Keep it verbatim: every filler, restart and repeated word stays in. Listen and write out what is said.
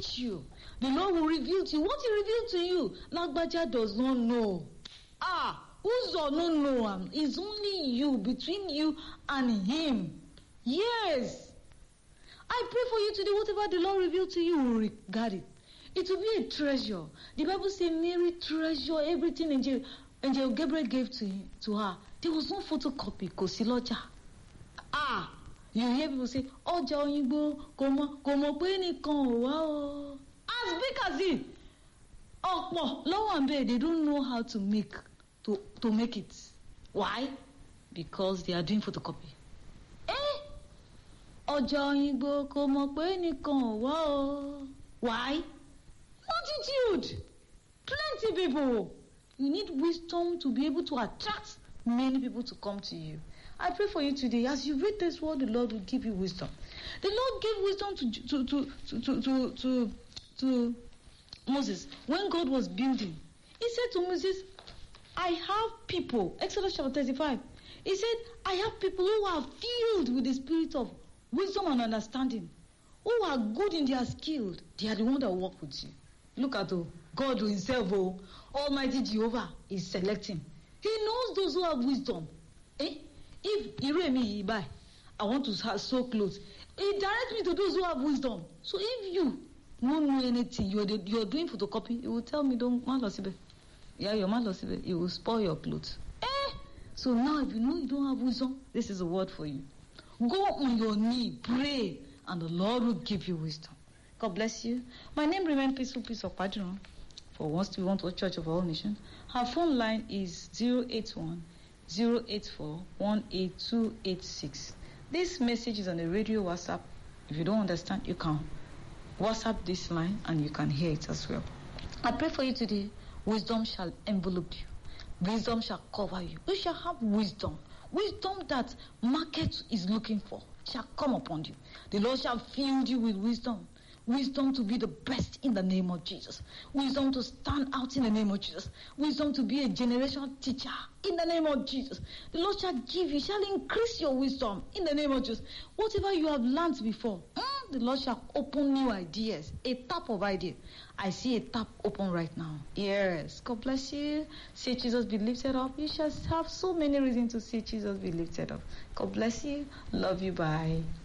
teach you. The Lord will reveal to you. What He revealed to you, Lagbaja does not know. Ah, Uzo no know him. It's only you, between you and Him. Yes. I pray for you today, whatever the Lord revealed to you, will regard it. It will be a treasure. The Bible says Mary treasured everything Angel, Angel Gabriel gave to, him, to her. There was no photocopy, kò sí lọ́jà. Ah, you hear people say, ọjà òyìnbó kò mọ̀ kò mọ̀ pé nìkan ò wá o. As big as it. Ọ̀pọ̀ lọ́wọ́ àbẹ̀, they don't know how to make to to make it. Why? Because they are doing photocopy. Eh? Ọjà òyìnbó kò mọ̀ pé nìkan ò wá o. Why? Multitude. Plenty people. You need wisdom to be able to attract many people to come to you. I pray for you today. As you read this word, the Lord will give you wisdom. The Lord gave wisdom to to to to to to, to, to Moses when God was building. He said to Moses, I have people. Exodus chapter thirty-five. He said, I have people who are filled with the spirit of wisdom and understanding, who are good in their skill. They are the ones that work with you. Look at oh, God Himself, oh, Almighty Jehovah is selecting. He knows those who have wisdom. Eh? If Iremi buy, I want to have so close. He directs me to those who have wisdom. So if you don't know anything, you're the, you're doing photocopy, you will tell me, don't man losibe. Yeah, your man losibe. You will spoil your clothes. Eh? So now, if you know you don't have wisdom, this is a word for you. Go on your knee, pray, and the Lord will give you wisdom. God bless you. My name remains Peaceful Peace of Padron. For once we want to Church of All Nations. Our phone line is zero eight one, zero eight four, one eight two eight six. This message is on the radio WhatsApp. If you don't understand, you can WhatsApp this line and you can hear it as well. I pray for you today. Wisdom shall envelop you. Wisdom shall cover you. You shall have wisdom. Wisdom that market is looking for shall come upon you. The Lord shall fill you with wisdom. Wisdom to be the best in the name of Jesus. Wisdom to stand out in the name of Jesus. Wisdom to be a generational teacher in the name of Jesus. The Lord shall give you, shall increase your wisdom in the name of Jesus. Whatever you have learned before, mm, the Lord shall open new ideas, a tap of idea. I see a tap open right now. Yes. God bless you. See Jesus be lifted up. You shall have so many reasons to see Jesus be lifted up. God bless you. Love you. Bye.